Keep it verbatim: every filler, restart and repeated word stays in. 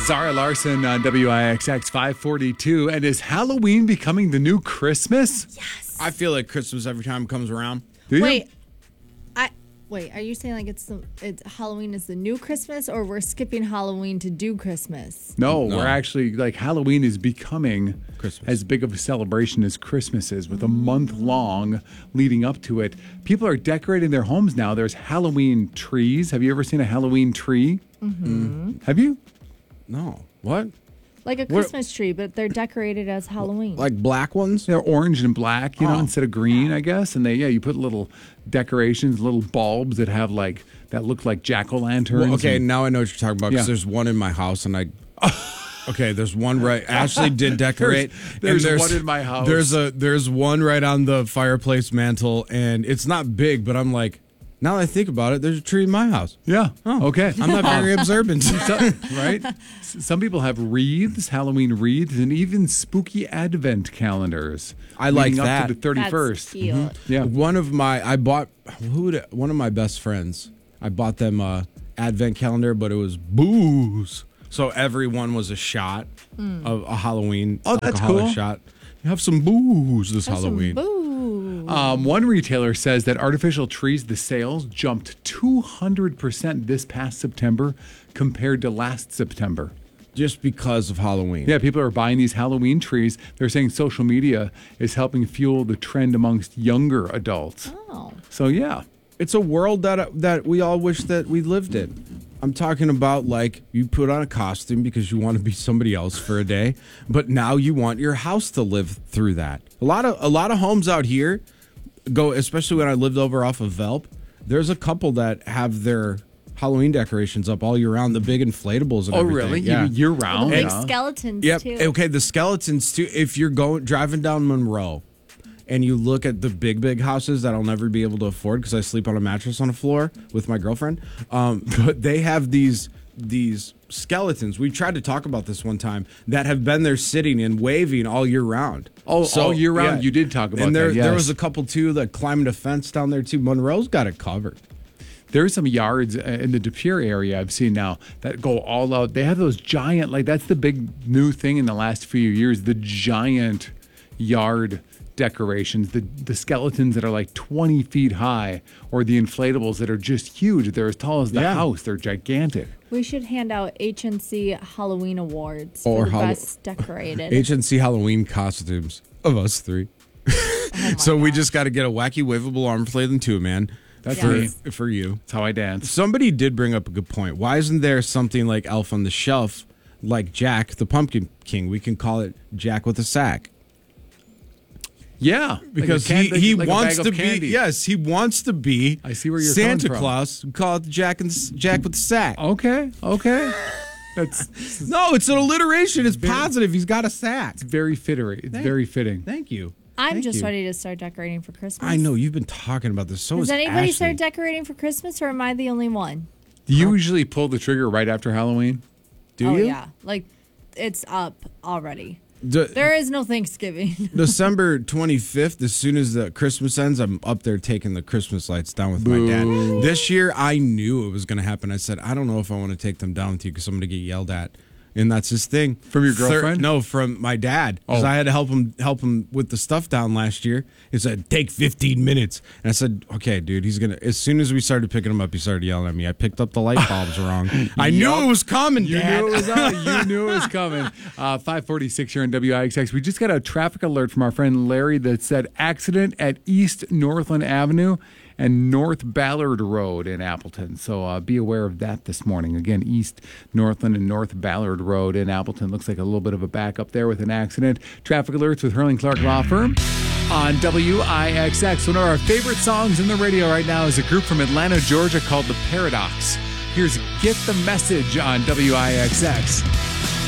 Zara Larson on W I X X five forty-two. And is Halloween becoming the new Christmas? Yes. I feel like Christmas every time it comes around. Do you? Wait, I wait. Are you saying like it's the it's Halloween is the new Christmas, or we're skipping Halloween to do Christmas? No, No. we're actually, like, Halloween is becoming Christmas. as big of a celebration as Christmas is, with a month long leading up to it. People are decorating their homes now. There's Halloween trees. Have you ever seen a Halloween tree? Mm-hmm. Have you? No. What? Like a Christmas tree, but they're decorated as Halloween. Like black ones? They're orange and black, you know, Oh. instead of green, I guess. And they, yeah, you put little decorations, little bulbs that have like, that look like jack-o'-lanterns. Well, okay, and- now I know what you're talking about because Yeah. there's one in my house and I. Okay, there's one right. Ashley did decorate. There's- and there's one in my house. There's a there's one right on the fireplace mantle, and it's not big, but I'm like, now that I think about it, there's a tree in my house. Yeah. Oh, Okay. I'm not very observant. So- right? S- Some people have wreaths, Halloween wreaths, and even spooky advent calendars. I like leading that. up to the thirty-first. That's cute. Yeah. One of my I bought who would, one of my best friends. I bought them a advent calendar, but it was booze. So everyone was a shot of a Halloween Oh, that's alcoholic cool. shot. You have some booze this Have some Halloween. boo. Um, one retailer says that artificial trees, the sales jumped two hundred percent this past September compared to last September. Just because of Halloween. Yeah, people are buying these Halloween trees. They're saying social media is helping fuel the trend amongst younger adults. Oh. So, yeah. It's a world that that we all wish that we lived in. I'm talking about like you put on a costume because you want to be somebody else for a day, but now you want your house to live through that. A lot of a lot of homes out here go, especially when I lived over off of Velp. There's a couple that have their Halloween decorations up all year round, the big inflatables and Oh, everything. really? Yeah. Year The round? big huh? skeletons Yep. too. Okay, the skeletons too. If you're going driving down Monroe and you look at the big, big houses that I'll never be able to afford because I sleep on a mattress on a floor with my girlfriend. Um, but they have these these skeletons. We tried to talk about this one time that have been there sitting and waving all year round. Oh, all year round, you did talk about and there, that, there yes. was a couple too that climbed a fence down there too. Monroe's got it covered. There's some yards uh, in the De Pere area I've seen now that go all out. They have those giant, like that's the big new thing in the last few years, the giant yard decorations, the the skeletons that are like twenty feet high, or the inflatables that are just huge. They're as tall as the Yeah. house. They're gigantic. We should hand out H N C Halloween awards Or for the Hallow- best decorated. H N C Halloween costumes of us three. so we just got to get a wacky wavable arm flailing too, man. That's for, me. for you. That's how I dance. Somebody did bring up a good point. Why isn't there something like Elf on the Shelf, like Jack the Pumpkin King? We can call it Jack with a Sack. Yeah, Because like a he, can- he like a wants bag to of be candy. yes he wants to be I see where you're Santa coming from. Claus. We call it Jack and Jack with the Sack. Okay, okay. That's No, it's an alliteration. It's positive. He's got a sack. very fitting. It's very fitting. Thank you. I'm Thank just you. ready to start decorating for Christmas. I know you've been talking about this. So Has is anybody Ashley. started decorating for Christmas, or am I the only one? Do you usually pull the trigger right after Halloween? Do oh you? yeah, like it's up already. De- There is no Thanksgiving. December twenty-fifth, as soon as the Christmas ends, I'm up there taking the Christmas lights down with my dad. This year, I knew it was going to happen. I said, I don't know if I want to take them down with you because I'm going to get yelled at. And that's his thing. From your Thir- girlfriend? no, from my dad. Because Oh. I had to help him help him with the stuff down last year. He said, take fifteen minutes. And I said, okay, dude, he's going to... As soon as we started picking him up, he started yelling at me. I picked up the light bulbs wrong. I knew Yup. it was coming, You Dad. knew it was on. You knew it was coming. Uh, five forty-six here on W I X X. We just got a traffic alert from our friend Larry that said accident at East Northland Avenue and North Ballard Road in Appleton. So uh, be aware of that this morning. Again, East Northland and North Ballard Road in Appleton. Looks like a little bit of a backup there with an accident. Traffic alerts with Hurling Clark Law Firm on W I X X. One of our favorite songs in the radio right now is a group from Atlanta, Georgia called The Paradox. Here's Get the Message on W I X X.